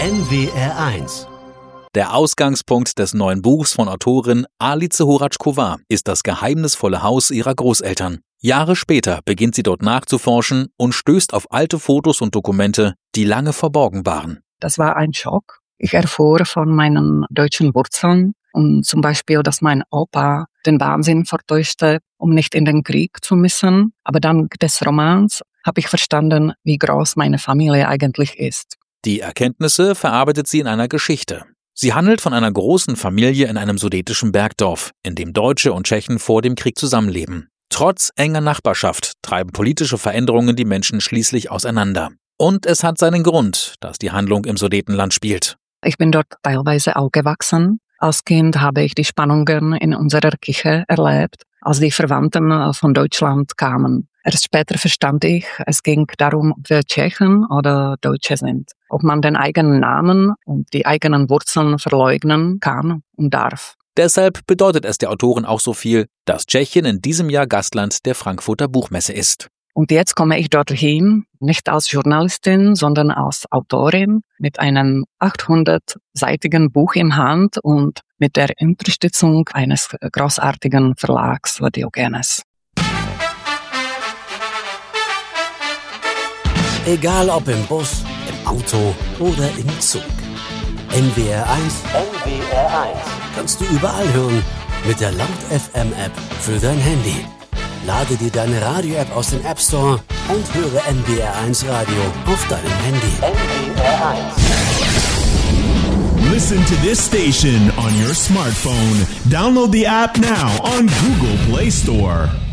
NWR1. Der Ausgangspunkt des neuen Buchs von Autorin Alice Horatschkova ist das geheimnisvolle Haus ihrer Großeltern. Jahre später beginnt sie dort nachzuforschen und stößt auf alte Fotos und Dokumente, die lange verborgen waren. Das war ein Schock. Ich erfuhr von meinen deutschen Wurzeln und zum Beispiel, dass mein Opa den Wahnsinn vertäuschte, um nicht in den Krieg zu müssen. Aber dank des Romans habe ich verstanden, wie groß meine Familie eigentlich ist. Die Erkenntnisse verarbeitet sie in einer Geschichte. Sie handelt von einer großen Familie in einem sudetischen Bergdorf, in dem Deutsche und Tschechen vor dem Krieg zusammenleben. Trotz enger Nachbarschaft treiben politische Veränderungen die Menschen schließlich auseinander. Und es hat seinen Grund, dass die Handlung im Sudetenland spielt. Ich bin dort teilweise aufgewachsen. Als Kind habe ich die Spannungen in unserer Küche erlebt, als die Verwandten von Deutschland kamen. Erst später verstand ich, es ging darum, ob wir Tschechen oder Deutsche sind. Ob man den eigenen Namen und die eigenen Wurzeln verleugnen kann und darf. Deshalb bedeutet es der Autorin auch so viel, dass Tschechien in diesem Jahr Gastland der Frankfurter Buchmesse ist. Und jetzt komme ich dorthin, nicht als Journalistin, sondern als Autorin mit einem 800-seitigen Buch in Hand und mit der Unterstützung eines großartigen Verlags, Diogenes. Egal ob im Bus, im Auto oder im Zug. NWR1 kannst du überall hören mit der Laut FM App für dein Handy. Lade dir deine Radio-App aus dem App Store und höre NWR1 Radio auf deinem Handy. NWR1. Listen to this station on your smartphone. Download the app now on Google Play Store.